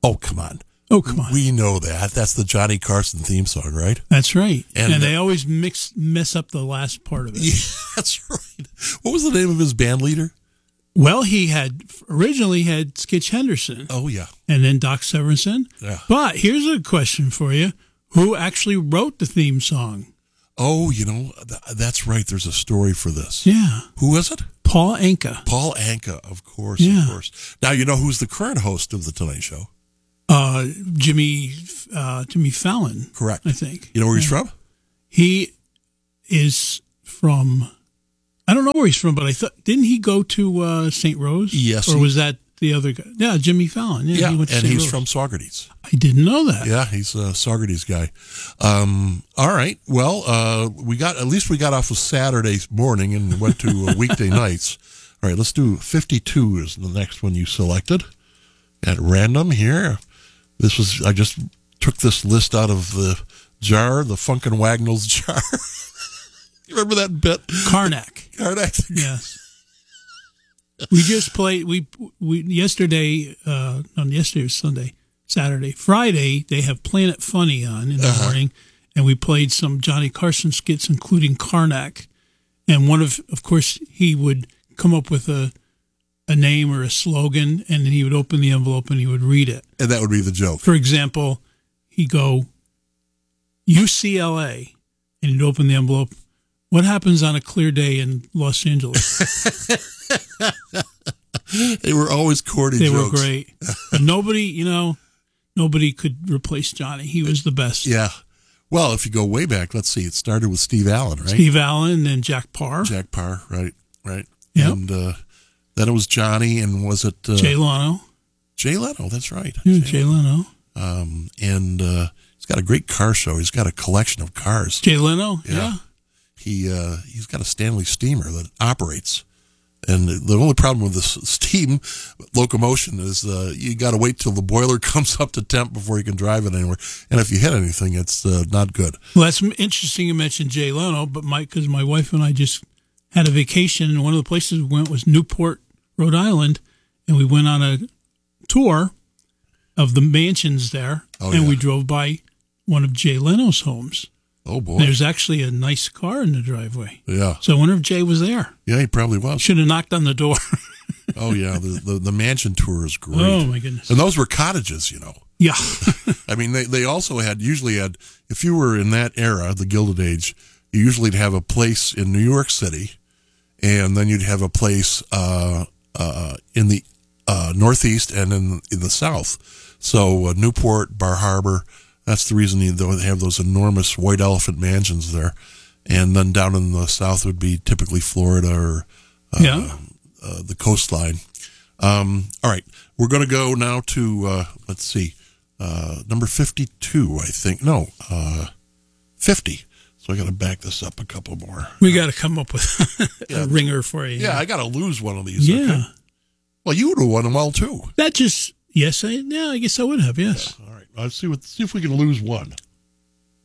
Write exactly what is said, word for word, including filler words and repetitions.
Oh, come on. Oh, come on. We know that. That's the Johnny Carson theme song, right? That's right. And, and they always mix mess up the last part of it. Yeah, that's right. What was the name of his band leader? Well, he had originally had Skitch Henderson. Oh, yeah. And then Doc Severinsen. Yeah. But here's a question for you. Who actually wrote the theme song? Oh, you know, th- that's right. There's a story for this. Yeah. Who is it? Paul Anka. Paul Anka, of course, Yeah. of course. Now, you know who's the current host of The Tonight Show? Uh, Jimmy uh, Jimmy Fallon. Correct. I think. You know where he's Yeah. from? He is from, I don't know where he's from, but I thought, didn't he go to uh, Saint Rose? Yes. Or he- was that the other guy? Yeah, Jimmy Fallon. Yeah, Yeah, he went to and Saint he's Rose. from Saugerties. I didn't know that. Yeah, he's a Saugerties guy. Um, all right. Well, uh, we got at least we got off of Saturday morning and went to uh, weekday nights. All right, let's do fifty-two is the next one you selected at random here. This was I just took this list out of the jar, the Funkin' Wagnalls jar. You remember that bit? Karnak. Karnak. Yes. We just played, we, we, yesterday, uh, no, yesterday was Sunday, Saturday, Friday, they have Planet Funny on in the Uh-huh. morning, and we played some Johnny Carson skits, including Karnak. And one of, of course, he would come up with a, a name or a slogan, and then he would open the envelope and he would read it. And that would be the joke. For example, he'd go, U C L A, and he'd open the envelope. What happens on a clear day in Los Angeles? They were always corny They jokes. were great. But nobody, you know, nobody could replace Johnny. He was the best. Yeah. Well, if you go way back, let's see, it started with Steve Allen, right? Steve Allen and Jack Parr. Jack Parr, right, right. Yep. And uh, then it was Johnny, and was it... Uh, Jay Leno. Jay Leno, that's right. Yeah, Jay Leno. Um, and uh, he's got a great car show. He's got a collection of cars. Jay Leno, Yeah. yeah. He, uh, he's got a Stanley steamer that operates. And the only problem with this steam locomotion is uh, you got to wait till the boiler comes up to temp before you can drive it anywhere. And if you hit anything, it's uh, not good. Well, that's interesting you mentioned Jay Leno, but my because my wife and I just had a vacation, and one of the places we went was Newport, Rhode Island, and we went on a tour of the mansions there, Oh, and yeah. we drove by one of Jay Leno's homes. Oh, boy. There's actually a nice car in the driveway. Yeah. So I wonder if Jay was there. Yeah, he probably was. Should have knocked on the door. Oh, yeah. The, the, the mansion tour is great. Oh, my goodness. And those were cottages, you know. Yeah. I mean, they, they also had, usually had, if you were in that era, the Gilded Age, you usually have a place in New York City, and then you'd have a place uh, uh, in the uh, Northeast and in, in the South. So uh, Newport, Bar Harbor, that's the reason you they have those enormous white elephant mansions there. And then down in the South would be typically Florida or uh, Yeah. uh, the coastline. Um, all right, we're going to go now to, uh, let's see, uh, number fifty-two, I think. No, uh, fifty. So I got to back this up a couple more. We got to come up with a Yeah. ringer for you. Yeah, I got to lose one of these. Yeah. Okay? Well, you would have won them all, too. That just, yes, I, yeah, I guess I would have, yes. All right, let's see, what, see if we can lose one.